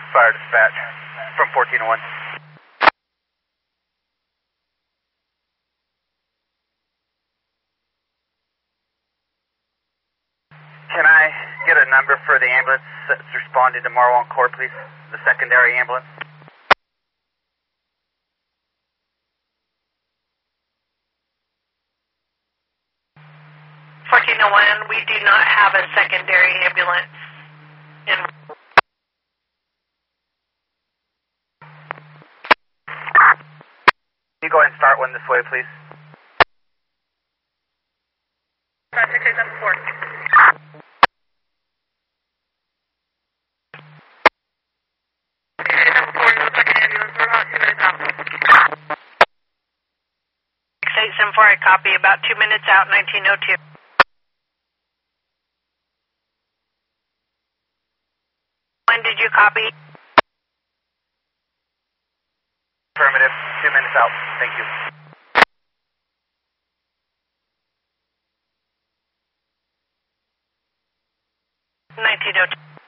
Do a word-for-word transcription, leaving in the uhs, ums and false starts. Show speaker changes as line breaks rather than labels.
Fire dispatch from fourteen oh one. Can I get a number for the ambulance that's responding to Marwan Court, please? The secondary ambulance.
fourteen oh one, we do not have a secondary ambulance in.
Can you go ahead and start one this way, please?
six eight seven four. six eight seven four, I copy. About two minutes out, nineteen oh two. When did you copy?
Affirmative. Two minutes out. Thank you.
nineteen oh two.